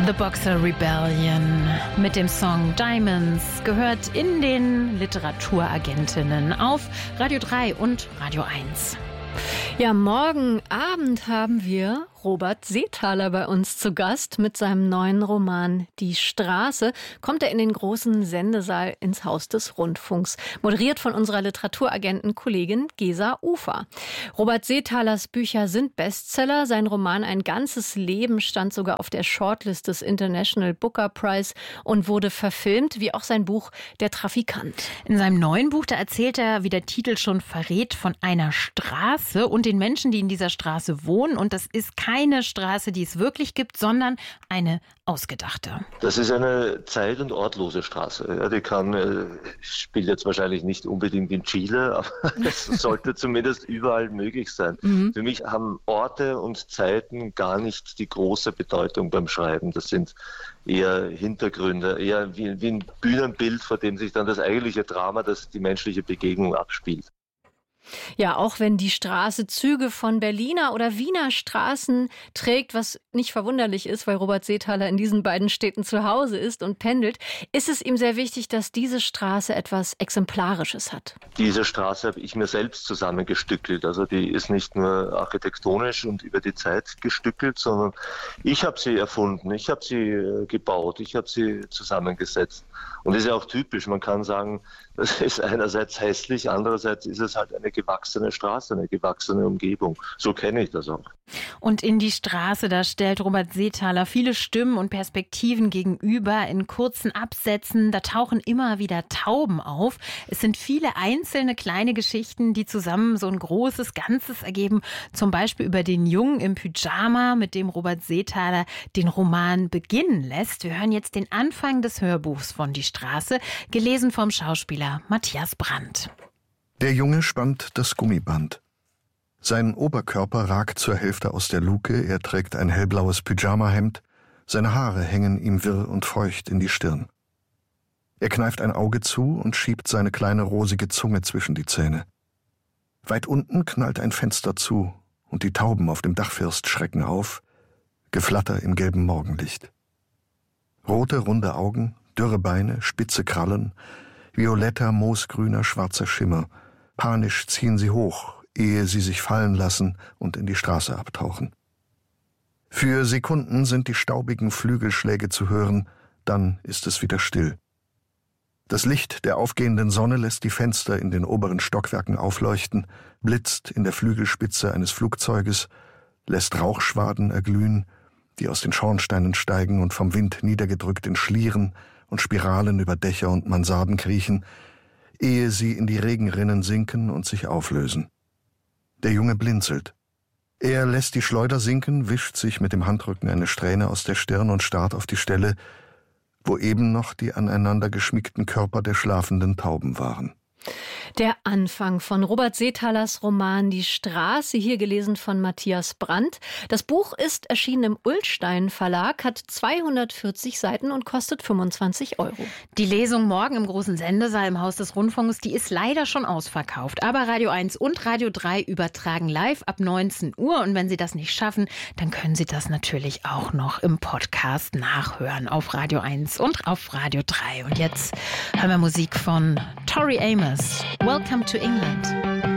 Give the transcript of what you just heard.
The Boxer Rebellion mit dem Song Diamonds gehört in den Literaturagentinnen auf Radio 3 und Radio 1. Ja, morgen Abend haben wir Robert Seethaler bei uns zu Gast mit seinem neuen Roman Die Straße. Kommt er in den großen Sendesaal ins Haus des Rundfunks. Moderiert von unserer Literaturagentenkollegin Gesa Ufer. Robert Seethalers Bücher sind Bestseller. Sein Roman Ein ganzes Leben stand sogar auf der Shortlist des International Booker Prize und wurde verfilmt, wie auch sein Buch Der Trafikant. In seinem neuen Buch, da erzählt er, wie der Titel schon verrät, von einer Straße und den Menschen, die in dieser Straße wohnen. Und das ist keine Straße, die es wirklich gibt, sondern eine ausgedachte. Das ist eine zeit- und ortlose Straße. Ja, die spielt jetzt wahrscheinlich nicht unbedingt in Chile, aber es sollte zumindest überall möglich sein. Für mich haben Orte und Zeiten gar nicht die große Bedeutung beim Schreiben. Das sind eher Hintergründe, eher wie ein Bühnenbild, vor dem sich dann das eigentliche Drama, das die menschliche Begegnung abspielt. Ja, auch wenn die Straße Züge von Berliner oder Wiener Straßen trägt, was nicht verwunderlich ist, weil Robert Seethaler in diesen beiden Städten zu Hause ist und pendelt, ist es ihm sehr wichtig, dass diese Straße etwas Exemplarisches hat. Diese Straße habe ich mir selbst zusammengestückelt. Also die ist nicht nur architektonisch und über die Zeit gestückelt, sondern ich habe sie erfunden, ich habe sie gebaut, ich habe sie zusammengesetzt. Und das ist ja auch typisch. Man kann sagen, das ist einerseits hässlich, andererseits ist es halt eine gewachsene Straße, eine gewachsene Umgebung. So kenne ich das auch. Und in die Straße, da stellt Robert Seethaler viele Stimmen und Perspektiven gegenüber in kurzen Absätzen. Da tauchen immer wieder Tauben auf. Es sind viele einzelne kleine Geschichten, die zusammen so ein großes Ganzes ergeben. Zum Beispiel über den Jungen im Pyjama, mit dem Robert Seethaler den Roman beginnen lässt. Wir hören jetzt den Anfang des Hörbuchs von Die Straße, gelesen vom Schauspieler Matthias Brandt. Der Junge spannt das Gummiband. Sein Oberkörper ragt zur Hälfte aus der Luke, er trägt ein hellblaues Pyjamahemd, seine Haare hängen ihm wirr und feucht in die Stirn. Er kneift ein Auge zu und schiebt seine kleine rosige Zunge zwischen die Zähne. Weit unten knallt ein Fenster zu und die Tauben auf dem Dachfirst schrecken auf, Geflatter im gelben Morgenlicht. Rote, runde Augen, dürre Beine, spitze Krallen, violetter, moosgrüner, schwarzer Schimmer. Panisch ziehen sie hoch, ehe sie sich fallen lassen und in die Straße abtauchen. Für Sekunden sind die staubigen Flügelschläge zu hören, dann ist es wieder still. Das Licht der aufgehenden Sonne lässt die Fenster in den oberen Stockwerken aufleuchten, blitzt in der Flügelspitze eines Flugzeuges, lässt Rauchschwaden erglühen, die aus den Schornsteinen steigen und vom Wind niedergedrückt in Schlieren und Spiralen über Dächer und Mansarden kriechen, ehe sie in die Regenrinnen sinken und sich auflösen. Der Junge blinzelt. Er lässt die Schleuder sinken, wischt sich mit dem Handrücken eine Strähne aus der Stirn und starrt auf die Stelle, wo eben noch die aneinander geschmiegten Körper der schlafenden Tauben waren. Der Anfang von Robert Seethalers Roman Die Straße, hier gelesen von Matthias Brandt. Das Buch ist erschienen im Ullstein Verlag, hat 240 Seiten und kostet 25 €. Die Lesung morgen im großen Sendesaal im Haus des Rundfunks, die ist leider schon ausverkauft. Aber Radio 1 und Radio 3 übertragen live ab 19 Uhr. Und wenn Sie das nicht schaffen, dann können Sie das natürlich auch noch im Podcast nachhören auf Radio 1 und auf Radio 3. Und jetzt hören wir Musik von Tori Amos. Welcome to England.